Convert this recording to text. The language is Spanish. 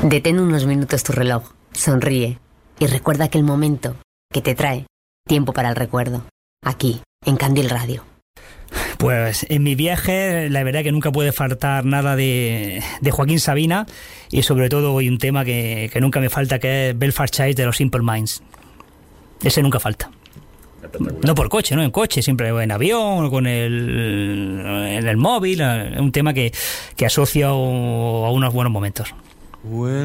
Detén unos minutos tu reloj, sonríe y recuerda aquel momento que te trae tiempo para el recuerdo, aquí, en Candil Radio. Pues en mi viaje la verdad que nunca puede faltar nada de Joaquín Sabina, y sobre todo hoy un tema que nunca me falta, que es Belfast Chase de los Simple Minds. Ese nunca falta. No por coche, no en coche, siempre en avión o en el móvil. Es un tema que asocio a unos buenos momentos.